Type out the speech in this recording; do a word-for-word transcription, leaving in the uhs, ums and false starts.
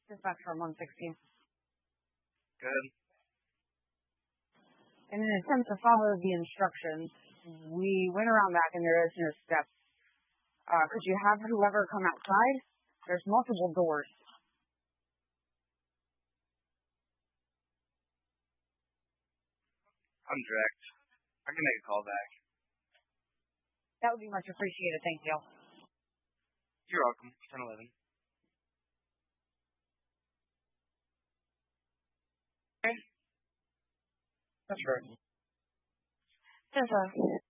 Dispatch from one sixteen. Good. In an attempt to follow the instructions, we went around back and there is no steps. Uh, could you have whoever come outside? There's multiple doors. I'm direct. I can make a call back. That would be much appreciated. Thank you. You're welcome. ten eleven. That's right. There's a